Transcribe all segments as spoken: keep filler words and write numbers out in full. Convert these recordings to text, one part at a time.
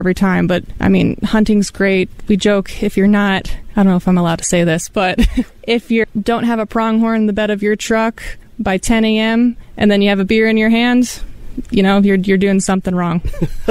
every time. But, I mean, hunting's great. We joke if you're not, I don't know if I'm allowed to say this, but if you don't have a pronghorn in the bed of your truck by ten a.m. and then you have a beer in your hand, you know, you're you're doing something wrong.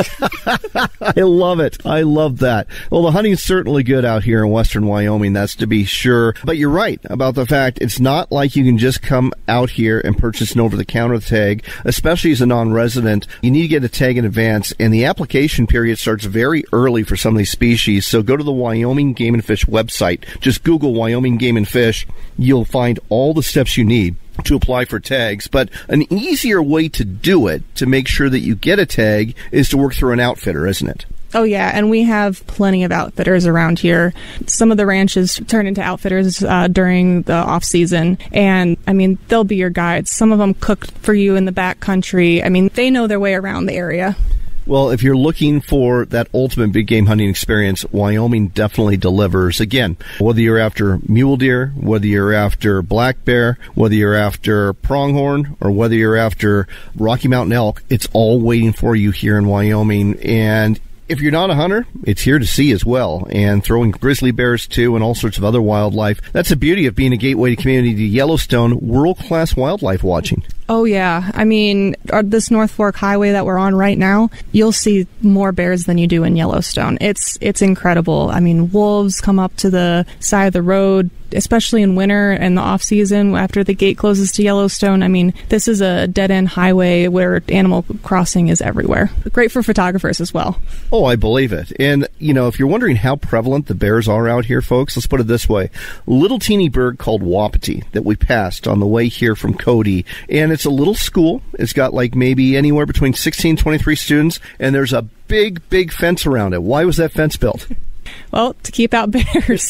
I love it. I love that. Well, the hunting's certainly good out here in western Wyoming, that's to be sure. But you're right about the fact it's not like you can just come out here and purchase an over-the-counter tag, especially as a non-resident. You need to get a tag in advance, and the application period starts very early for some of these species. So go to the Wyoming Game and Fish website. Just Google Wyoming Game and Fish. You'll find all the steps you need to apply for tags, but an easier way to do it, to make sure that you get a tag, is to work through an outfitter, isn't it? Oh, yeah, and we have plenty of outfitters around here. Some of the ranches turn into outfitters uh, during the off-season, and, I mean, they'll be your guides. Some of them cook for you in the back country. I mean, they know their way around the area. Well, if you're looking for that ultimate big game hunting experience, Wyoming definitely delivers. Again, whether you're after mule deer, whether you're after black bear, whether you're after pronghorn, or whether you're after Rocky Mountain elk, it's all waiting for you here in Wyoming. And if you're not a hunter, it's here to see as well. And throwing grizzly bears, too, and all sorts of other wildlife. That's the beauty of being a gateway to community to Yellowstone, world-class wildlife watching. Oh, yeah. I mean, this North Fork Highway that we're on right now, you'll see more bears than you do in Yellowstone. It's it's incredible. I mean, wolves come up to the side of the road, especially in winter and the off-season after the gate closes to Yellowstone. I mean, this is a dead-end highway where animal crossing is everywhere. Great for photographers as well. Oh, I believe it. And, you know, if you're wondering how prevalent the bears are out here, folks, let's put it this way. A little teeny bird called Wapiti that we passed on the way here from Cody, and it's It's a little school. It's got like maybe anywhere between sixteen, twenty-three students, and there's a big, big fence around it. Why was that fence built? Well, to keep out bears.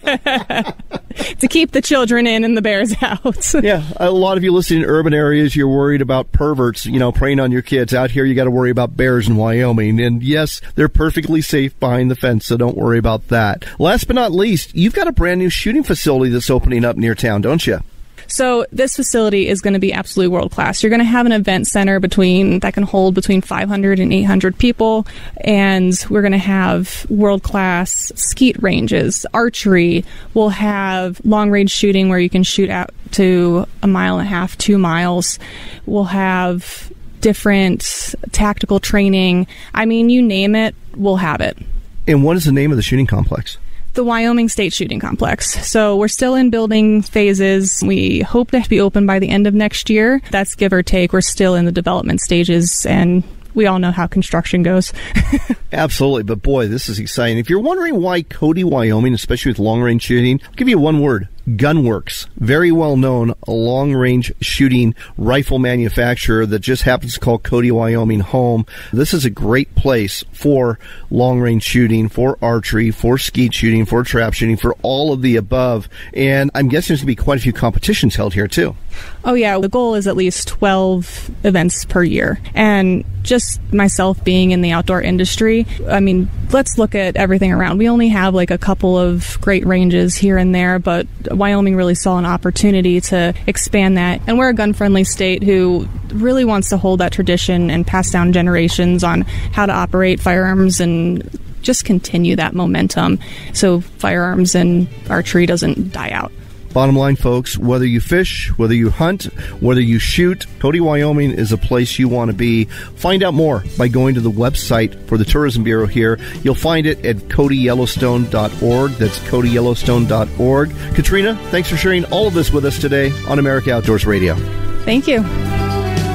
To keep the children in and the bears out. Yeah, a lot of you listening in urban areas, you're worried about perverts, you know, preying on your kids. Out here, you got to worry about bears in Wyoming. And yes, they're perfectly safe behind the fence, so don't worry about that. Last but not least, you've got a brand new shooting facility that's opening up near town, don't you? So this facility is going to be absolutely world-class. You're going to have an event center between that can hold between five hundred and eight hundred people, and we're going to have world-class skeet ranges, archery. We'll have long-range shooting where you can shoot out to a mile and a half, two miles. We'll have different tactical training. I mean, you name it, we'll have it. And what is the name of the shooting complex? The Wyoming State Shooting Complex. So we're still in building phases. We hope to be open by the end of next year. That's give or take. We're still in the development stages, and we all know how construction goes. Absolutely. But boy, this is exciting. If you're wondering why Cody, Wyoming, especially with long-range shooting, I'll give you one word. Gunworks, very well-known long-range shooting rifle manufacturer that just happens to call Cody, Wyoming home. This is a great place for long-range shooting, for archery, for skeet shooting, for trap shooting, for all of the above. And I'm guessing there's going to be quite a few competitions held here, too. Oh, yeah. The goal is at least twelve events per year. And just myself being in the outdoor industry, I mean, let's look at everything around. We only have like a couple of great ranges here and there, but Wyoming really saw an opportunity to expand that. And we're a gun-friendly state who really wants to hold that tradition and pass down generations on how to operate firearms and just continue that momentum so firearms and archery doesn't die out. Bottom line, folks, whether you fish, whether you hunt, whether you shoot, Cody, Wyoming is a place you want to be. Find out more by going to the website for the Tourism Bureau here. You'll find it at cody yellowstone dot org. That's cody yellowstone dot org. Katrina, thanks for sharing all of this with us today on America Outdoors Radio. Thank you.